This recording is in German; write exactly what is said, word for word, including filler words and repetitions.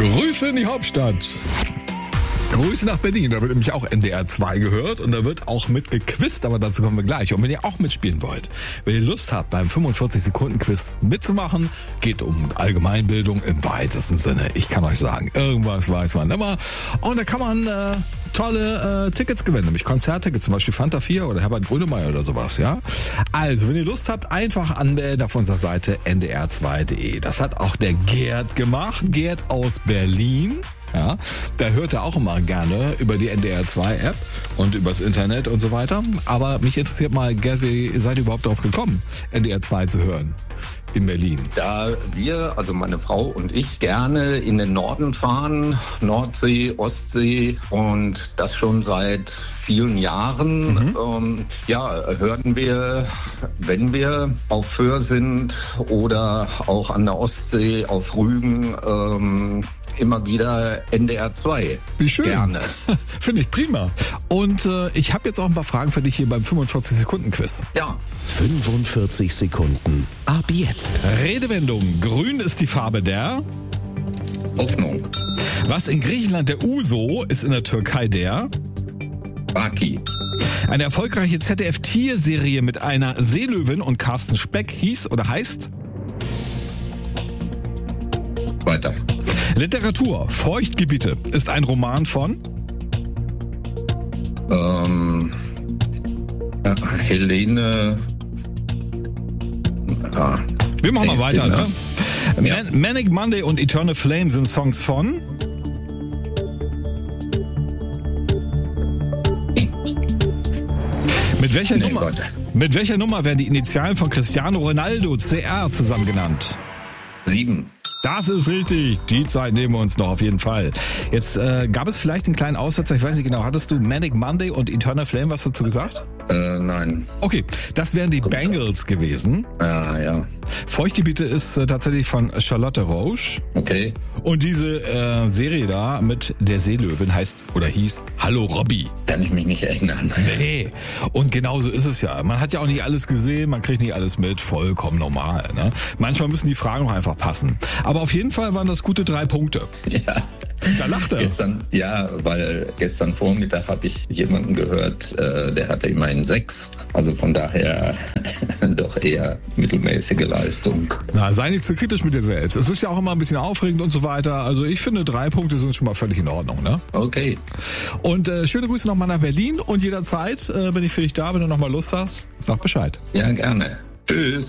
Grüße in die Hauptstadt. Grüße nach Berlin, da wird nämlich auch N D R zwei gehört und da wird auch mit gequizt, aber dazu kommen wir gleich. Und wenn ihr auch mitspielen wollt, wenn ihr Lust habt, beim fünfundvierzig Sekunden Quiz mitzumachen, geht um Allgemeinbildung im weitesten Sinne. Ich kann euch sagen, irgendwas weiß man immer. Und da kann man äh, tolle äh, Tickets gewinnen, nämlich Konzerttickets, zum Beispiel Fanta vier oder Herbert Grönemeyer oder sowas, ja. Also, wenn ihr Lust habt, einfach anmelden auf unserer Seite n d r zwei punkt d e. Das hat auch der Gerd gemacht, Gerd aus Berlin. Ja, da hört er auch immer gerne über die N D R zwei App und übers Internet und so weiter. Aber mich interessiert mal, Gerd, wie seid ihr überhaupt darauf gekommen, N D R zwei zu hören in Berlin? Da wir, also meine Frau und ich, gerne in den Norden fahren, Nordsee, Ostsee und das schon seit vielen Jahren, mhm. ähm, ja, hören wir, wenn wir auf Föhr sind oder auch an der Ostsee, auf Rügen, ähm, immer wieder N D R zwei. Wie schön. Gerne. Finde ich prima. Und äh, ich habe jetzt auch ein paar Fragen für dich hier beim fünfundvierzig Sekunden Quiz. Ja. fünfundvierzig Sekunden. Ab jetzt. Redewendung. Grün ist die Farbe der Hoffnung. Was in Griechenland der Uso ist in der Türkei der Baki. Eine erfolgreiche Z D F-Tierserie mit einer Seelöwin und Carsten Speck hieß oder heißt? Weiter. Literatur. Feuchtgebiete ist ein Roman von? Ähm, äh, Helene. Ah, Wir machen mal weiter, ne? Ja. Man- Manic Monday und Eternal Flame sind Songs von? Mit welcher Nee, Nummer? Gott. Mit welcher Nummer werden die Initialen von Cristiano Ronaldo, C R, zusammen genannt? Sieben. Das ist richtig. Die Zeit nehmen wir uns noch auf jeden Fall. Jetzt äh, gab es vielleicht einen kleinen Aussetzer, ich weiß nicht genau. Hattest du Manic Monday und Eternal Flame was dazu gesagt? Äh, nein. Okay, das wären die Bangles gewesen. Ja, ja. Feuchtgebiete ist äh, tatsächlich von Charlotte Roche. Okay. Und diese äh, Serie da mit der Seelöwin heißt oder hieß Hallo Robby. Kann ich mich nicht erinnern. Nee. Und genauso ist es ja. Man hat ja auch nicht alles gesehen, man kriegt nicht alles mit, vollkommen normal. Ne? Manchmal müssen die Fragen auch einfach passen. Aber auf jeden Fall waren das gute drei Punkte. Ja. Da lacht er. Gestern, ja, weil gestern Vormittag habe ich jemanden gehört, äh, der hatte immerhin sechs. Also von daher doch eher mittelmäßige Leistung. Na, sei nicht zu kritisch mit dir selbst. Es ist ja auch immer ein bisschen aufregend und so weiter. Also ich finde, drei Punkte sind schon mal völlig in Ordnung, ne? Okay. Und äh, schöne Grüße nochmal nach Berlin und jederzeit äh, bin ich für dich da. Wenn du nochmal Lust hast, sag Bescheid. Ja, gerne. Tschüss.